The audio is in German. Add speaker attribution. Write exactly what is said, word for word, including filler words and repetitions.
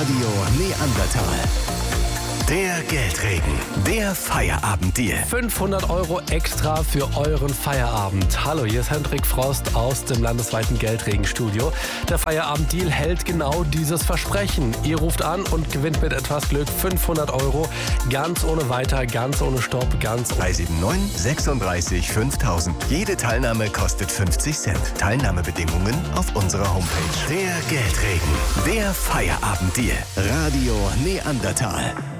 Speaker 1: Radio Neandertal. Der Geldregen, der Feierabenddeal.
Speaker 2: fünfhundert Euro extra für euren Feierabend. Hallo, hier ist Hendrik Frost aus dem landesweiten Geldregenstudio. Der Feierabenddeal hält genau dieses Versprechen. Ihr ruft an und gewinnt mit etwas Glück fünfhundert Euro. Ganz ohne Weiter, ganz ohne Stopp, ganz ohne...
Speaker 1: drei sieben neun, sechsunddreißig, fünftausend. Jede Teilnahme kostet fünfzig Cent. Teilnahmebedingungen auf unserer Homepage. Der Geldregen, der Feierabenddeal. Radio Neandertal.